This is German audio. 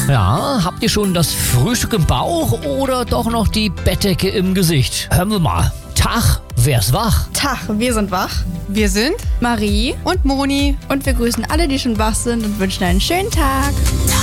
Ja, habt ihr schon das Frühstück im Bauch oder doch noch die Bettdecke im Gesicht? Hören wir mal. Tag, wer ist wach? Tag, wir sind wach. Wir sind Marie. und Moni. Und wir grüßen alle, die schon wach sind und wünschen einen schönen Tag.